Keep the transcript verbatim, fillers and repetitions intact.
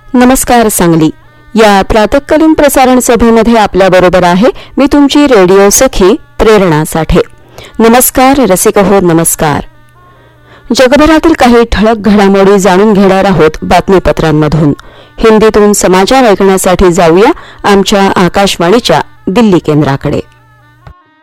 नमस्कार सांगली या प्रातःकालीन प्रसारण सभेमध्ये आपल्या बरोबर आहे मी तुमची रेडिओ सखी प्रेरणा साठे। नमस्कार रसिक हो, नमस्कार। जगभरातील काही ठळक घडामोडी जाणून घेणार आहोत बातमीपत्रांमधून। हिंदीतून समाचार ऐकण्यासाठी जाऊया आमच्या आकाशवाणीच्या दिल्ली केंद्राकडे।